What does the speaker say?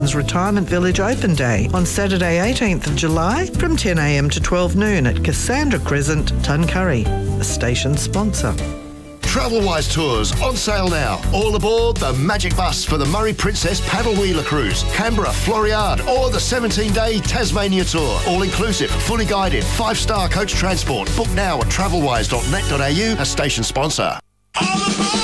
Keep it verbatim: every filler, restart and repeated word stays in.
Retirement Village Open Day on Saturday eighteenth of July from ten a m to twelve noon at Cassandra Crescent, Tuncurry, a station sponsor. Travelwise Tours on sale now. All aboard the Magic Bus for the Murray Princess Paddle Wheeler Cruise, Canberra, Floriade, or the seventeen-day Tasmania Tour. All inclusive, fully guided, five-star coach transport. Book now at travelwise dot net dot a u, a station sponsor.